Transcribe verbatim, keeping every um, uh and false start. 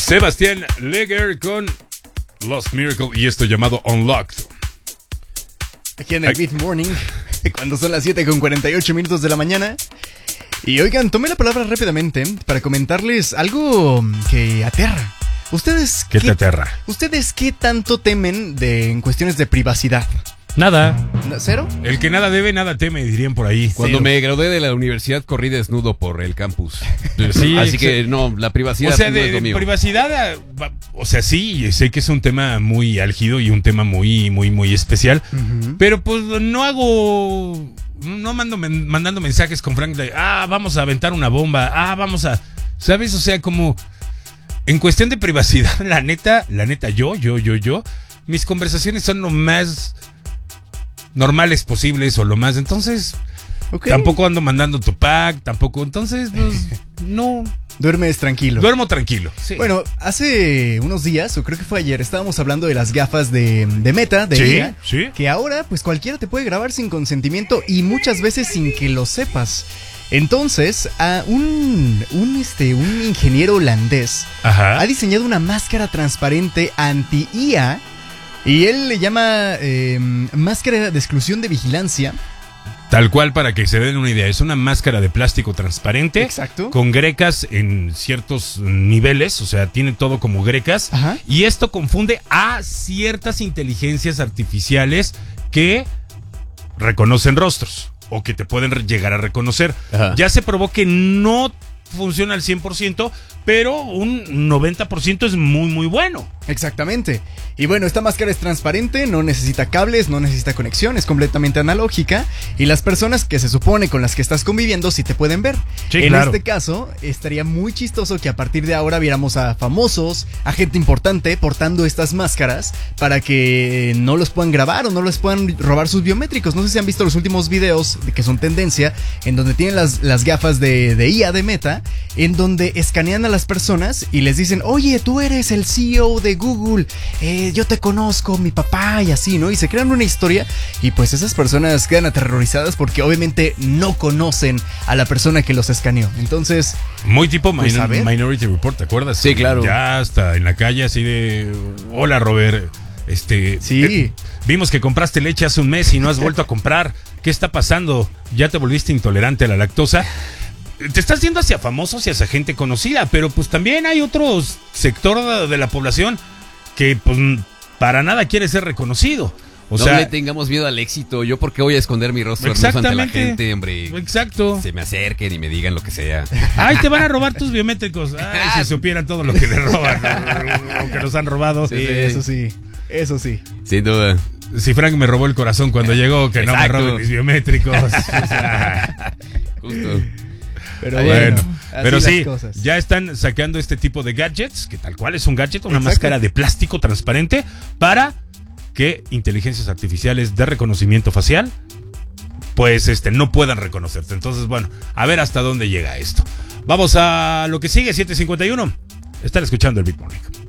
Sebastián Leger con Lost Miracle y esto llamado Unlocked. Aquí en el Beat Morning, cuando son las siete con cuarenta y ocho minutos de la mañana. Y oigan, tomé la palabra rápidamente para comentarles algo que aterra. ¿Ustedes ¿Qué te aterra? ¿Ustedes qué tanto temen de, en cuestiones de privacidad? Nada. ¿Cero? El que nada debe, nada teme, dirían por ahí. Cuando Cero. me gradué de la universidad corrí desnudo por el campus. Sí, Así exa- que no, la privacidad O sea, no de, es lo de mío. privacidad, o sea, sí, sé que es un tema muy álgido y un tema muy, muy, muy especial, Uh-huh. pero pues no hago, no mando men- mandando mensajes con Frank de, ah, vamos a aventar una bomba, ah, vamos a, ¿sabes? O sea, como, en cuestión de privacidad, la neta, la neta, yo, yo, yo, yo, mis conversaciones son lo más normales posibles o lo más, entonces, Okay. tampoco ando mandando Tupac, tampoco, entonces, pues, no, Duermes tranquilo. duermo tranquilo. Sí. Bueno, hace unos días, o creo que fue ayer, estábamos hablando de las gafas de, de Meta, de Sí, I A, sí. que ahora pues cualquiera te puede grabar sin consentimiento y muchas veces sin que lo sepas. Entonces, a un, un, este, un ingeniero holandés Ajá. ha diseñado una máscara transparente anti-I A y él le llama eh, máscara de exclusión de vigilancia. Tal cual, para que se den una idea, es una máscara de plástico transparente. Exacto. Con grecas en ciertos niveles, o sea, tiene todo como grecas. Ajá. Y esto confunde a ciertas inteligencias artificiales que reconocen rostros o que te pueden re- llegar a reconocer. Ajá. Ya se probó que no funciona al cien por ciento, pero un noventa por ciento es muy, muy bueno. Exactamente. Y bueno, esta máscara es transparente, no necesita cables, no necesita conexión, es completamente analógica. Y las personas que se supone con las que estás conviviendo sí te pueden ver. Sí, en claro. este caso, estaría muy chistoso que a partir de ahora viéramos a famosos, a gente importante portando estas máscaras para que no los puedan grabar o no les puedan robar sus biométricos. No sé si han visto los últimos videos de que son tendencia, en donde tienen las, las gafas de, de I A de Meta, en donde escanean a las personas y les dicen, oye, tú eres el C E O de Google, eh, yo te conozco, mi papá, y así, ¿no? Y se crean una historia y pues esas personas quedan aterrorizadas porque obviamente no conocen a la persona que los escaneó. Entonces, Muy tipo Pues, Minor- a ver. Minority Report, ¿te acuerdas? Sí, claro. Ya hasta en la calle así de, hola Robert, este, Sí. eh, vimos que compraste leche hace un mes y no has vuelto a comprar. ¿Qué está pasando? ¿Ya te volviste intolerante a la lactosa? Te estás yendo hacia famosos y hacia gente conocida, pero pues también hay otro sector de la población que pues para nada quiere ser reconocido. O no sea, le tengamos miedo al éxito. Yo porque voy a esconder mi rostro hermoso ante la exactamente. gente, hombre. Exacto. Se me acerquen y me digan lo que sea. Ay, te van a robar tus biométricos. Ay, si supieran todo lo que le roban o que nos han robado. sí, eso sí, eso sí. Sin duda. Si Frank me robó el corazón cuando llegó, que no me Exacto. roben mis biométricos. O sea, Justo. Pero Ahí, bueno, bueno, así pero las sí, cosas. ya están sacando este tipo de gadgets, que tal cual es un gadget, una Exacto. máscara de plástico transparente para que inteligencias artificiales de reconocimiento facial pues este no puedan reconocerte. Entonces, bueno, a ver hasta dónde llega esto. Vamos a lo que sigue, siete cincuenta y uno. Están escuchando el Beat Morning.